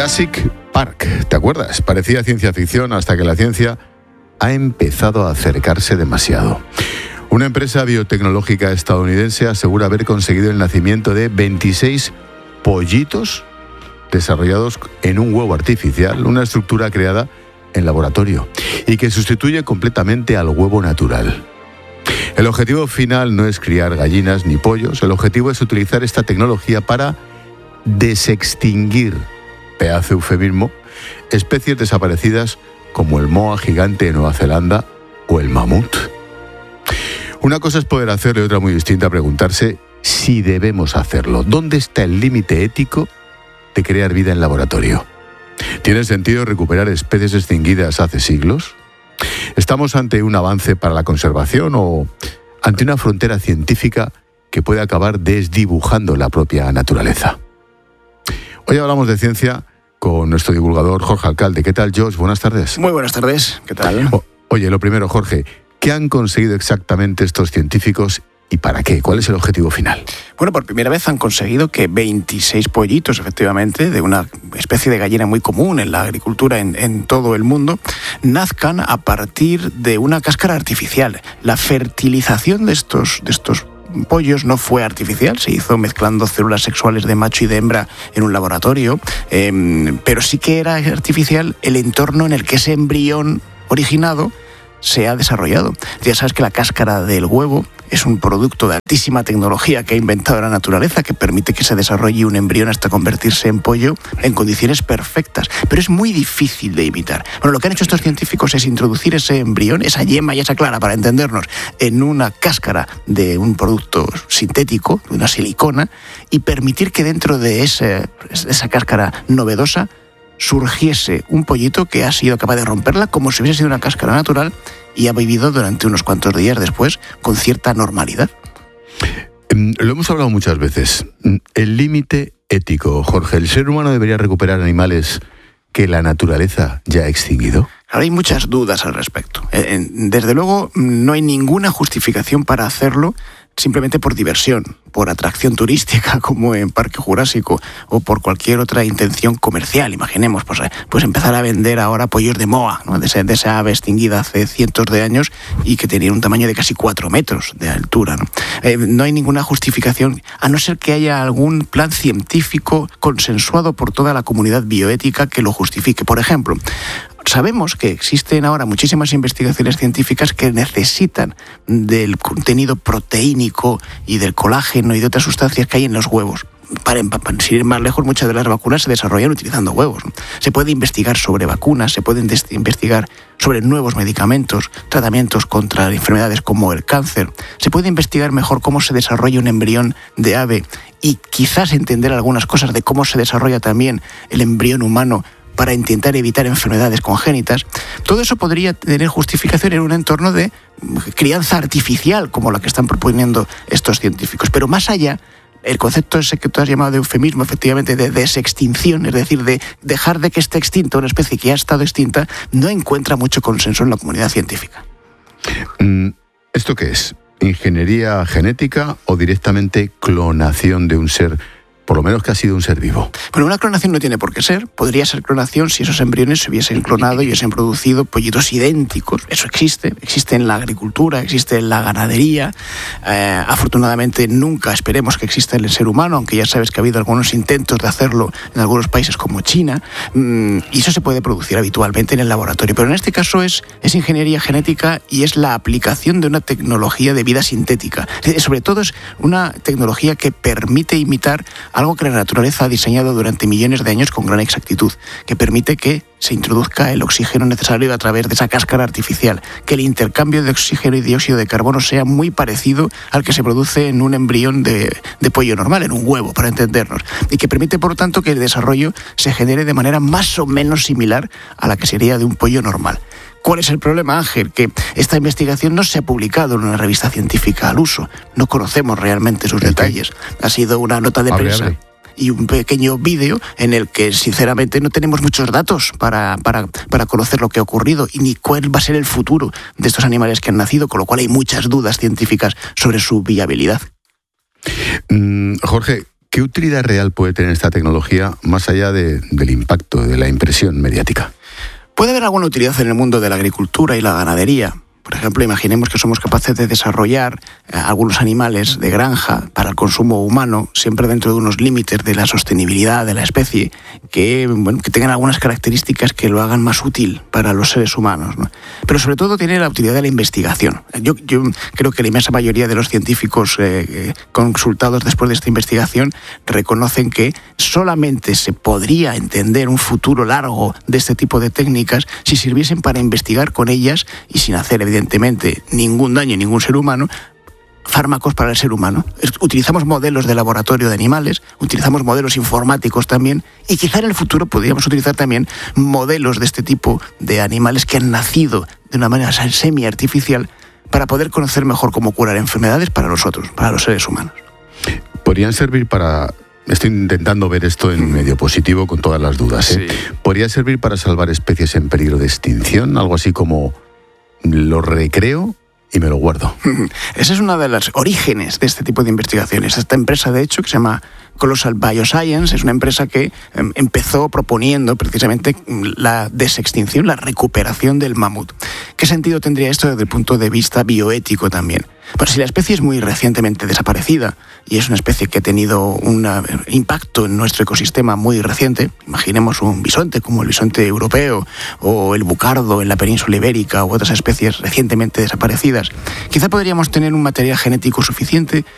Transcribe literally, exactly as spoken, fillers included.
Jurassic Park, ¿te acuerdas? Parecía ciencia ficción hasta que la ciencia ha empezado a acercarse demasiado. Una empresa biotecnológica estadounidense asegura haber conseguido el nacimiento de veintiséis pollitos desarrollados en un huevo artificial, una estructura creada en laboratorio y que sustituye completamente al huevo natural. El objetivo final no es criar gallinas ni pollos, el objetivo es utilizar esta tecnología para desextinguir, pedazo eufemismo, especies desaparecidas como el moa gigante de Nueva Zelanda o el mamut. Una cosa es poder hacerlo y otra muy distinta preguntarse si debemos hacerlo. ¿Dónde está el límite ético de crear vida en laboratorio? ¿Tiene sentido recuperar especies extinguidas hace siglos? ¿Estamos ante un avance para la conservación o ante una frontera científica que puede acabar desdibujando la propia naturaleza? Hoy hablamos de ciencia con nuestro divulgador Jorge Alcalde. ¿Qué tal, Josh? Buenas tardes. Muy buenas tardes. ¿Qué tal? O, oye, lo primero, Jorge, ¿qué han conseguido exactamente estos científicos y para qué? ¿Cuál es el objetivo final? Bueno, por primera vez han conseguido que veintiséis pollitos, efectivamente, de una especie de gallina muy común en la agricultura en, en todo el mundo, nazcan a partir de una cáscara artificial. La fertilización de estos, de estos pollos no fue artificial, se hizo mezclando células sexuales de macho y de hembra en un laboratorio, eh, pero sí que era artificial el entorno en el que ese embrión originado se ha desarrollado. Ya sabes que la cáscara del huevo es un producto de altísima tecnología que ha inventado la naturaleza, que permite que se desarrolle un embrión hasta convertirse en pollo en condiciones perfectas, pero es muy difícil de imitar. Bueno, lo que han hecho estos científicos es introducir ese embrión, esa yema y esa clara, para entendernos, en una cáscara de un producto sintético, de una silicona, y permitir que dentro de ese, esa cáscara novedosa surgiese un pollito que ha sido capaz de romperla como si hubiese sido una cáscara natural y ha vivido durante unos cuantos días después con cierta normalidad. Lo hemos hablado muchas veces. El límite ético, Jorge. ¿El ser humano debería recuperar animales que la naturaleza ya ha extinguido? Ahora hay muchas dudas al respecto. Desde luego, no hay ninguna justificación para hacerlo simplemente por diversión, por atracción turística, como en Parque Jurásico, o por cualquier otra intención comercial. Imaginemos, pues, pues empezar a vender ahora pollos de moa, ¿no? de, ese, de esa ave extinguida hace cientos de años y que tenía un tamaño de casi cuatro metros de altura. ¿no? Eh, no hay ninguna justificación, a no ser que haya algún plan científico consensuado por toda la comunidad bioética que lo justifique. Por ejemplo, sabemos que existen ahora muchísimas investigaciones científicas que necesitan del contenido proteínico y del colágeno y de otras sustancias que hay en los huevos. Para, para sin ir más lejos, muchas de las vacunas se desarrollan utilizando huevos. ¿no? Se puede investigar sobre vacunas, se pueden des- investigar sobre nuevos medicamentos, tratamientos contra enfermedades como el cáncer. Se puede investigar mejor cómo se desarrolla un embrión de ave y quizás entender algunas cosas de cómo se desarrolla también el embrión humano para intentar evitar enfermedades congénitas. Todo eso podría tener justificación en un entorno de crianza artificial, como la que están proponiendo estos científicos. Pero más allá, el concepto ese que tú has llamado de eufemismo, efectivamente, de desextinción, es decir, de dejar de que esté extinta una especie que ya ha estado extinta, no encuentra mucho consenso en la comunidad científica. ¿Esto qué es? ¿Ingeniería genética o directamente clonación de un ser, por lo menos que ha sido un ser vivo? Bueno, una clonación no tiene por qué ser. Podría ser clonación si esos embriones se hubiesen clonado y hubiesen producido pollitos idénticos. Eso existe. Existe en la agricultura, existe en la ganadería. Eh, afortunadamente nunca esperemos que exista en el ser humano, aunque ya sabes que ha habido algunos intentos de hacerlo en algunos países como China. Mm, y eso se puede producir habitualmente en el laboratorio. Pero en este caso es, es ingeniería genética y es la aplicación de una tecnología de vida sintética. Sobre todo es una tecnología que permite imitar algo que la naturaleza ha diseñado durante millones de años con gran exactitud, que permite que se introduzca el oxígeno necesario a través de esa cáscara artificial, que el intercambio de oxígeno y dióxido de carbono sea muy parecido al que se produce en un embrión de, de pollo normal, en un huevo, para entendernos, y que permite, por lo tanto, que el desarrollo se genere de manera más o menos similar a la que sería de un pollo normal. ¿Cuál es el problema, Ángel? Que esta investigación no se ha publicado en una revista científica al uso. No conocemos realmente sus detalles. Ha sido una nota de prensa y un pequeño vídeo en el que, sinceramente, no tenemos muchos datos para, para, para conocer lo que ha ocurrido y ni cuál va a ser el futuro de estos animales que han nacido, con lo cual hay muchas dudas científicas sobre su viabilidad. Mm, Jorge, ¿Qué utilidad real puede tener esta tecnología más allá de, del impacto, de la impresión mediática? Puede haber alguna utilidad en el mundo de la agricultura y la ganadería. Por ejemplo, imaginemos que somos capaces de desarrollar eh, algunos animales de granja para el consumo humano, siempre dentro de unos límites de la sostenibilidad de la especie, que, bueno, que tengan algunas características que lo hagan más útil para los seres humanos, ¿no? Pero sobre todo tiene la utilidad de la investigación. Yo, yo creo que la inmensa mayoría de los científicos eh, consultados después de esta investigación reconocen que solamente se podría entender un futuro largo de este tipo de técnicas si sirviesen para investigar con ellas y sin hacer, evidentemente, evidentemente, ningún daño a ningún ser humano, fármacos para el ser humano. Utilizamos modelos de laboratorio de animales, utilizamos modelos informáticos también, y quizá en el futuro podríamos utilizar también modelos de este tipo de animales que han nacido de una manera semi-artificial para poder conocer mejor cómo curar enfermedades para nosotros, para los seres humanos. ¿Podrían servir para...? Estoy intentando ver esto en medio positivo con todas las dudas, ¿eh? Sí. ¿Podría servir para salvar especies en peligro de extinción? Algo así como... lo recreo y me lo guardo. Ese es uno de los orígenes de este tipo de investigaciones. Esta empresa, de hecho, que se llama Colossal Bioscience, es una empresa que eh, empezó proponiendo precisamente la desextinción, la recuperación del mamut. ¿Qué sentido tendría esto desde el punto de vista bioético también? Pues si la especie es muy recientemente desaparecida y es una especie que ha tenido un impacto en nuestro ecosistema muy reciente, imaginemos un bisonte como el bisonte europeo o el bucardo en la península ibérica u otras especies recientemente desaparecidas, quizá podríamos tener un material genético suficiente